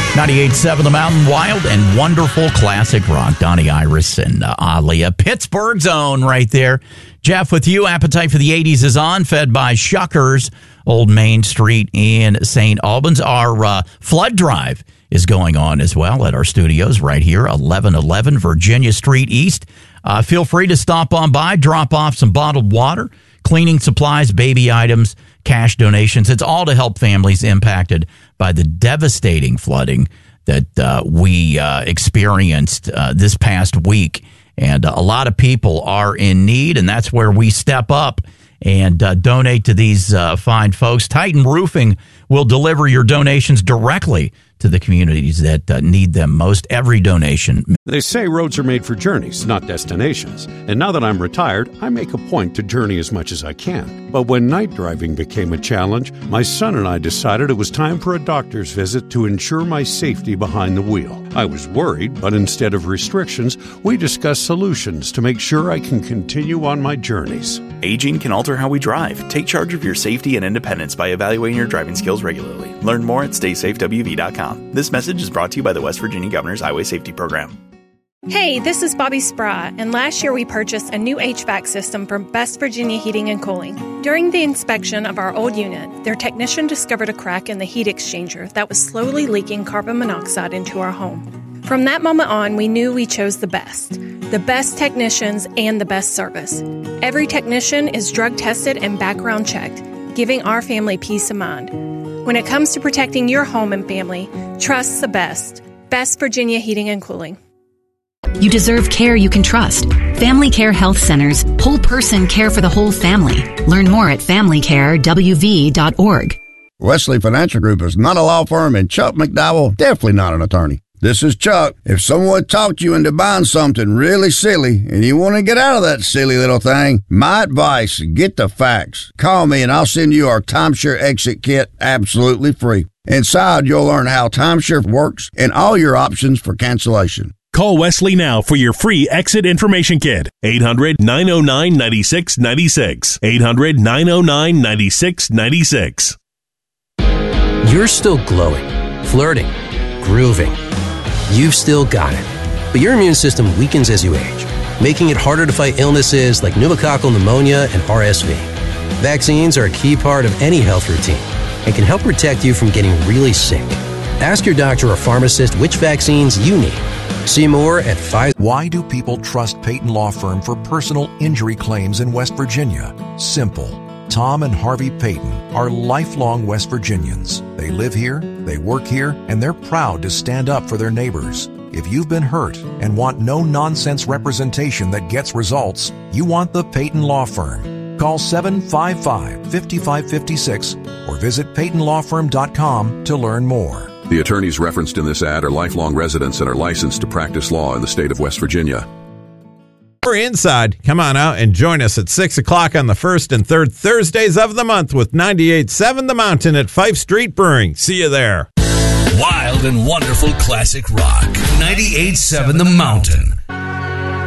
98.7 The Mountain, wild and wonderful classic rock. Donnie Iris and Aaliyah. Pittsburgh's own right there. Jeff, with you, Appetite for the 80s is on, fed by Shuckers, Old Main Street in St. Albans. Our flood drive is going on as well at our studios right here, 1111 Virginia Street East. Feel free to stop on by, drop off some bottled water, cleaning supplies, baby items, cash donations. It's all to help families impacted by the devastating flooding that we experienced this past week. And a lot of people are in need, and that's where we step up and donate to these fine folks. Titan Roofing will deliver your donations directly to the communities that need them most. Every donation. They say roads are made for journeys, not destinations. And now that I'm retired, I make a point to journey as much as I can. But when night driving became a challenge, my son and I decided it was time for a doctor's visit to ensure my safety behind the wheel. I was worried, but instead of restrictions, we discussed solutions to make sure I can continue on my journeys. Aging can alter how we drive. Take charge of your safety and independence by evaluating your driving skills regularly. Learn more at StaySafeWV.com. This message is brought to you by the West Virginia Governor's Highway Safety Program. Hey, this is Bobby Sprott, and last year we purchased a new HVAC system from West Virginia Heating and Cooling. During the inspection of our old unit, their technician discovered a crack in the heat exchanger that was slowly leaking carbon monoxide into our home. From that moment on, we knew we chose the best technicians and the best service. Every technician is drug tested and background checked, giving our family peace of mind. When it comes to protecting your home and family, trust the best. West Virginia Heating and Cooling. You deserve care you can trust. Family Care Health Centers, whole person care for the whole family. Learn more at familycarewv.org. Wesley Financial Group is not a law firm, and Chuck McDowell definitely not an attorney. This is Chuck. If someone talked you into buying something really silly and you want to get out of that silly little thing, my advice, get the facts. Call me and I'll send you our timeshare exit kit absolutely free. Inside, you'll learn how timeshare works and all your options for cancellation. Call Wesley now for your free exit information kit. 800-909-9696. 800-909-9696. You're still glowing, flirting, grooving. You've still got it. But your immune system weakens as you age, making it harder to fight illnesses like pneumococcal pneumonia and RSV. Vaccines are a key part of any health routine and can help protect you from getting really sick. Ask your doctor or pharmacist which vaccines you need. See more at Pfizer. Why do people trust Peyton Law Firm for personal injury claims in West Virginia? Simple. Tom and Harvey Peyton are lifelong West Virginians. They live here, they work here, and they're proud to stand up for their neighbors. If you've been hurt and want no-nonsense representation that gets results, you want the Peyton Law Firm. Call 755-5556 or visit PeytonLawFirm.com to learn more. The attorneys referenced in this ad are lifelong residents and are licensed to practice law in the state of West Virginia. We're inside. Come on out and join us at 6 o'clock on the first and third Thursdays of the month with 98.7 The Mountain at Fife Street Brewing. See you there. Wild and wonderful classic rock. 98.7 The Mountain.